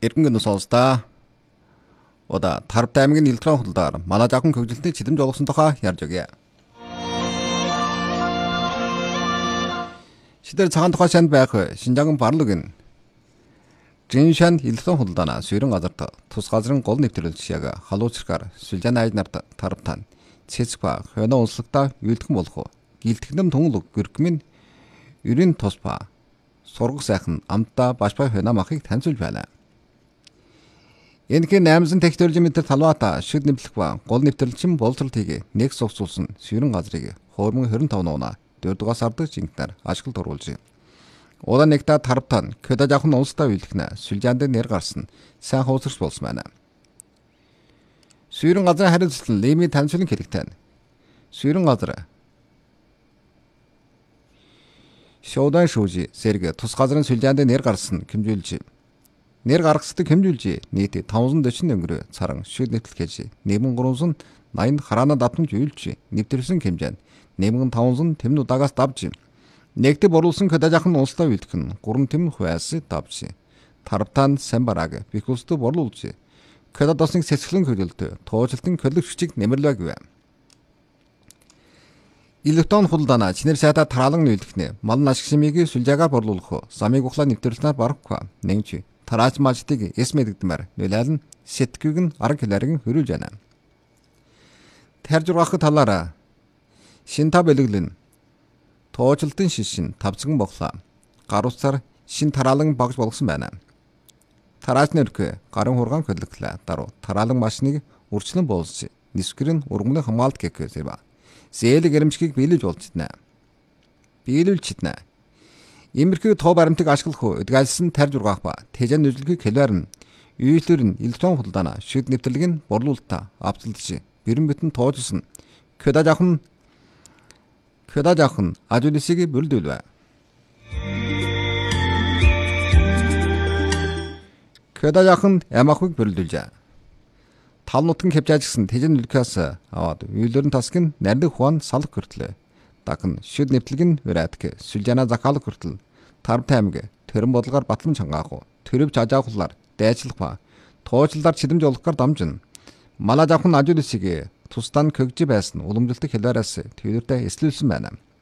Эргэн сонсдаа. Ода Тарбт аймгийн Илтрон хулдаар манай жаахан хөгжилтний чидэмж олгосон тухай ярьж өгье. Шидэр цагаан тухай санд байх Шинжаан барлыгын Жиншан Илтрон хулдаана сүйрэн газарт тус газрын гол нэвтрүүлж яг халуучрахаар Сүлжаан айд нарт Тарбтан цэцба хойно унслагдаа үйлдэх болох уу. Гилтгэн тунглог гүргмийн ерийн тусба сургах сайхан амтаа башбай хойно махыг таньцуулж байна. Энэхүү 800 технологи метр талбайта шид нэвлэх ба гол нэвтрэлчин боловсролтыг нэг сувцуулсан сүйрэн газрыг хуурмын 25 нуунаа 4-р сард жинхнээр ашиглалт оруулж. Улаан нэгтэ Тарбтан көдө жаахан улстай үйлдэх Сүлжаанд нэр гарсан сайн хуусарч болсон байна. Сүйрэн газрын хариуцлал лими таньцуулан хэрэгтэй. Сүйрэн газар Шоудан шүүжи сэрэг тус газрын Сүлжаанд нэр гарсан хэмжүүлж. Нэр гаргасдаг хэмжүүлж нийт 540 өнгөрөө царан шүд нэтэл гэж 1380 хараана давтамж үйлж нэвтэрсэн хэмжээнд 1500 тэм удаагаас давж нэгдэ боруулсан хөдөөжахан улстай үйлдэх нь 3 тэм хуйас давж Тарбтан Самбараг бихүстө борлуулж хөдөө досныг сэсгэлэн хөдөлтө туужилтын хөдөлгөгчийг нэмэрлээ гэв. Илектон хулдаана чинэр сайда тараалан үйлдэхнэ малн ашиг шимийг сүлжаагаар борлуулах замыг ухлаа нэвтрүүлснээр барахгүй нэгч тарааж мажтыг эс мэддэмээр нөлөөлн сэтгүүг нь арга хэлээрэн хөрүүлж байна. Таржургах талаараа шин та бэлэглэн туужилтын шишин тавцган боглоо. Гаруцаар шин тараалан багж болгосон байна. Тарааж нэрхэ гарын хургаан хөдлөглөө. Даруу тараалан машиныг үрчлэн буулж нисгэрэн ургамны хамгаалт гэхээс ба. Зээл гэрэмжгийг биелүүлж болжтнаа. Биелүүлчихнэ. Имерхүү тоо баримтыг ашиглах үдгэлсэн тарж ургаах ба тэжэн нүжлэгийг хэлээр нь үйлдвэр нь электрон хулдаана шид нэвтрэлэг нь борлуулалтаа авцалдж бэрэн бүтэн тоожсон көдө жаахан ажуулсыг бүрдүүлвэ. Көдө жаахан ямахыг бүрдүүлжээ. Тал нутгийн хэмжээжсэн тэжэн нүлкээс аваад үйлдвэрийн тасгын нарийн хуан салах хүртлээ. Дагн шид нэвтрэлэг нь өрөөдг Сүлжаана захаалах хүртэл Тарбт аймаг төрөн бодлогоор батлан чангаах төрөв чажаахлаар дайчлах ба туучлалаар чидэмж олохоор дамжин мала жавхан ажуулсыг тусдаа көгж байсан уламжлалт хэлээрээс төвлөртөө эслүүлсэн байна.